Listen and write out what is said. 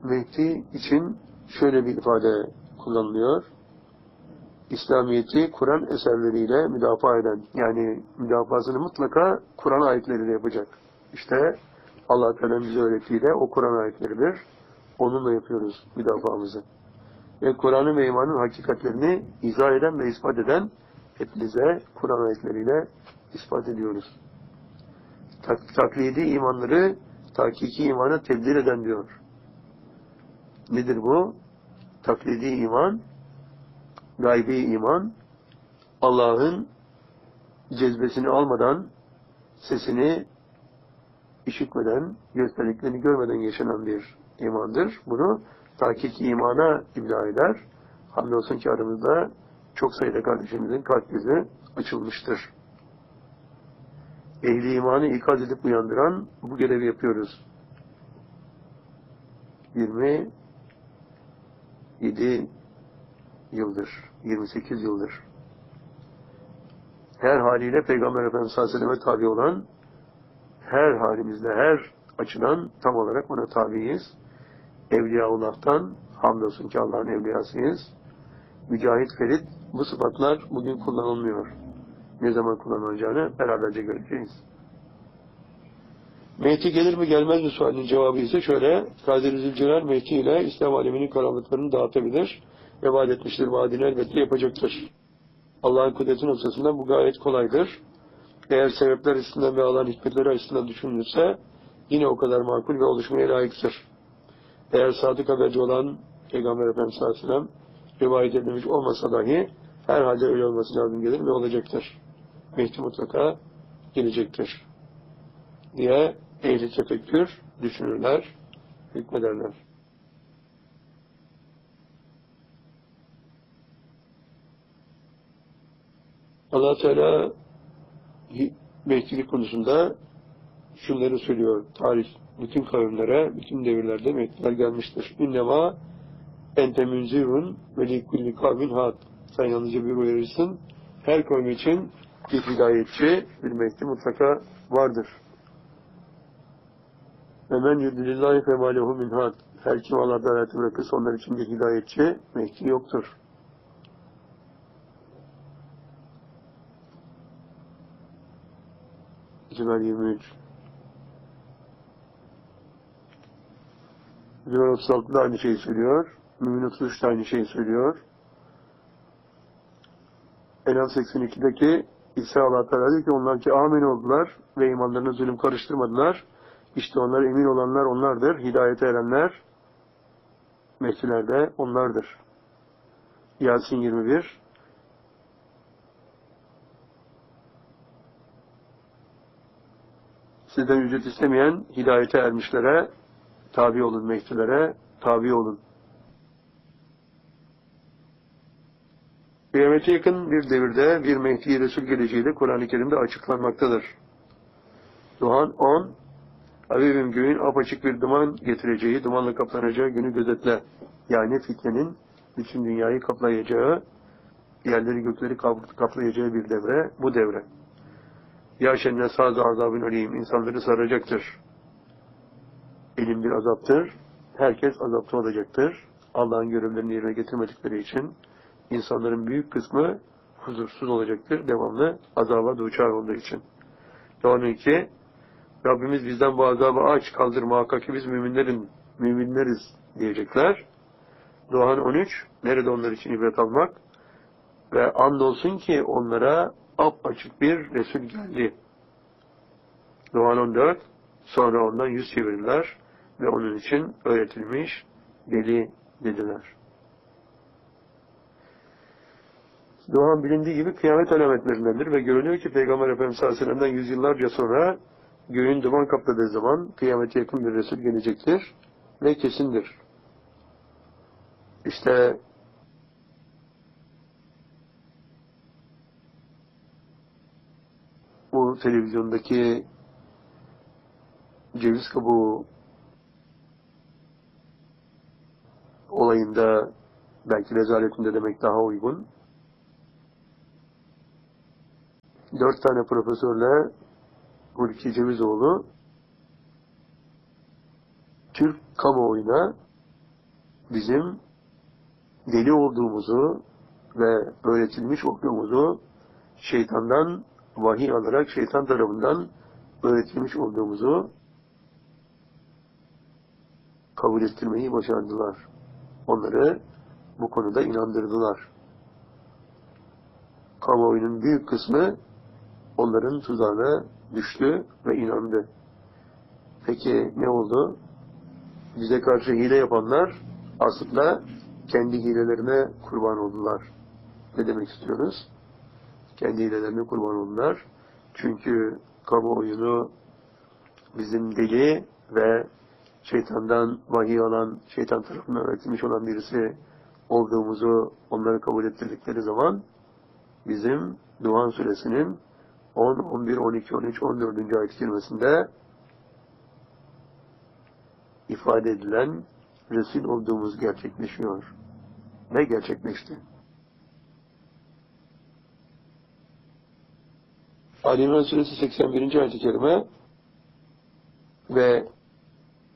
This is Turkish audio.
Mehdi için şöyle bir ifade kullanılıyor. İslamiyet'i Kur'an eserleriyle müdafaa eden, yani müdafasını mutlaka Kur'an ayetleriyle yapacak. İşte Allah Teala bize öğrettiğiyle o Kur'an ayetleridir. Onunla yapıyoruz müdafaamızı. Ve Kur'an'ın ve imanın hakikatlerini izah eden ve ispat eden hepinize Kur'an ayetleriyle ispat ediyoruz. Taklidi imanları hakiki imana tebdil eden diyor. Nedir bu? Taklidi iman, gaybi iman, Allah'ın cezbesini almadan, sesini işitmeden, gösterdiklerini görmeden yaşanan bir imandır. Bunu hakiki imana ibda eder. Hamdolsun ki aramızda çok sayıda kardeşimizin kalp gözü açılmıştır. Ehli imanı ikaz edip uyandıran bu görevi yapıyoruz. 27 yıldır, 28 yıldır. Her haliyle Peygamber Efendimiz sallallahu aleyhi ve selleme tabi olan, her halimizde, her açıdan tam olarak ona tabiiyiz. Evliyaullah'tan, hamdolsun ki Allah'ın evliyasıyız. Mücahit Ferit, bu sıfatlar bugün kullanılmıyor. Ne zaman kullanılacağını beraberce göreceğiz. Mehdi gelir mi gelmez mi sualinin cevabı ise şöyle: Kadir-i Zülcelal Mehdi ile İslam aleminin karanlıklarını dağıtabilir ve vaat etmiştir. Vaadini elbette yapacaktır. Allah'ın kudreti noktasında bu gayet kolaydır. Eğer sebepler açısından ve Allah'ın hikmetleri açısından düşünülürse yine o kadar makul ve oluşmaya layıktır. Eğer sadık haberci olan Peygamber Efendimiz sallallahu aleyhi ve sellem rivayet edilmiş olmasa dahi herhalde öyle olması lazım gelir ve olacaktır. Mehdi mutlaka gelecektir diye ehli tefekkür düşünürler, hükmederler. Allah Teala Mehdilik konusunda şunları söylüyor. Tarih bütün kavimlere, bütün devirlerde Mehdiler gelmiştir. İnnemâ ente münzirun ve likulli kavmin had. Sen yalnızca bir uyarırsın. Her kavim için bir hidayetçi, bir Mehdi mutlaka vardır. Ve men yudilillahi femâ lehu min had. Her kim Allah'tan hayatı bırakırsa onlar için bir hidayetçi, Mehdi yoktur. Zümer 23. Zümer 36'da aynı şeyi söylüyor. Mümin 33'te aynı şeyi söylüyor. Enam 82'deki İsa Allah Teala diyor ki onlar ki amin oldular ve imanlarına zulüm karıştırmadılar. İşte onlar emin olanlar onlardır. Hidayete erenler Mehdiler de onlardır. Yasin 21. Sizden ücret istemeyen hidayete ermişlere tabi olun, Mehdilere tabi olun. Kıyamete yakın bir devirde bir Mehdi Resul geleceği de Kur'an-ı Kerim'de açıklanmaktadır. Duhan 10. Habibim göğün apaçık bir duman getireceği, dumanla kaplanacağı günü gözetle. Yani fitnenin bütün dünyayı kaplayacağı, yerleri gökleri kaplayacağı bir devre, bu devre. Ya şenne sâzı azabın öleyim, insanları saracaktır. Elim bir azaptır, herkes azapta olacaktır. Allah'ın görevlerini yerine getirmedikleri için insanların büyük kısmı huzursuz olacaktır, devamlı azaba duçar olduğu için. Doğru ki, Rabbimiz bizden bu azabı aç, kaldır, muhakkak ki biz müminleriz diyecekler. Doğan 13, nerede onlar için ibret almak? Ve andolsun ki onlara apaçık bir Resul geldi. Doğan 14, sonra ondan yüz çevirdiler ve onun için öğretilmiş deli dediler. Doğan bilindiği gibi kıyamet alametlerindendir ve görülüyor ki Peygamber Efendimiz sallallahu aleyhi ve sellem'den yüzyıllarca sonra göğün duman kapladığı zaman kıyamete yakın bir Resul gelecektir ve kesindir. İşte bu televizyondaki ceviz kabuğu olayında belki rezaletinde demek daha uygun. 4 tane profesörle Hulki Cevizoğlu Türk kamuoyuna bizim deli olduğumuzu ve öğretilmiş olduğumuzu şeytandan vahiy alarak şeytan tarafından öğretilmiş olduğumuzu kabul ettirmeyi başardılar. Onları bu konuda inandırdılar. Kamuoyunun büyük kısmı onların tuzağına düştü ve inandı. Peki ne oldu? Bize karşı hile yapanlar aslında kendi hilelerine kurban oldular. Ne demek istiyoruz? Kendi hilelerine kurban oldular. Çünkü kamuoyunu bizim deli ve şeytandan vahiy alan, şeytan tarafından öğretilmiş olan birisi olduğumuzu onları kabul ettirdikleri zaman bizim Duhan Suresinin 10, 11, 12, 13, 14. ayet-i kerimesinde ifade edilen Resul olduğumuz gerçekleşiyor. Ve gerçekleşti. Ali İmran Suresi 81. ayet-i kerime ve